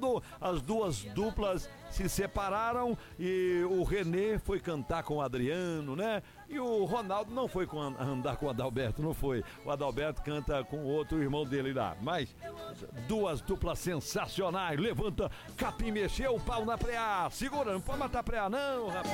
Ronaldo. As duas duplas se separaram e o René foi cantar com o Adriano, né? E o Ronaldo não foi andar com o Adalberto, não foi. O Adalberto canta com o outro irmão dele lá. Mas duas duplas sensacionais. Levanta, capim, mexeu o pau na preá. Segura, não pode matar a preá não, rapaz.